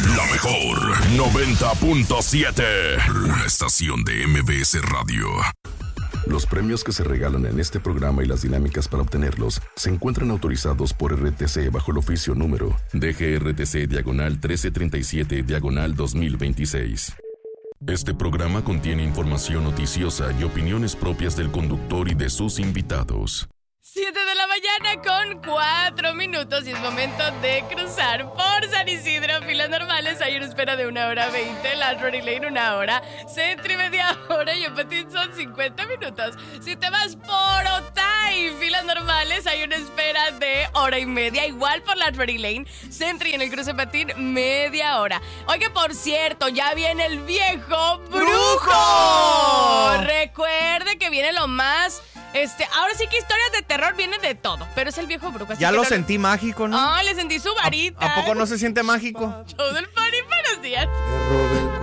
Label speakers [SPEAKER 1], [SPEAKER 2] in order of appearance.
[SPEAKER 1] La mejor 90.7. Una estación de MBS Radio. Los premios que se regalan en este programa y las dinámicas para obtenerlos se encuentran autorizados por RTC bajo el oficio número DGRTC/1337/2026. Este programa contiene información noticiosa y opiniones propias del conductor y de sus invitados.
[SPEAKER 2] 7 de la mañana con 4 minutos y es momento de cruzar por San Isidro. Filas normales, hay una espera de 1:20, la Rory Lane 1 hora, Centro y media hora y en Patín son 50 minutos. Si te vas por Otay, filas normales, hay una espera de 1:30, igual por la Rory Lane, Centro y en el cruce Patín media hora. Oye, por cierto, ya viene el viejo brujo. Recuerde que viene lo más... ahora sí que historias de terror vienen de todo, pero es el viejo brujo.
[SPEAKER 3] Ya lo sentí mágico, ¿no?
[SPEAKER 2] Le sentí su varita.
[SPEAKER 3] ¿A poco no se siente mágico?
[SPEAKER 2] Show del Party, buenos días.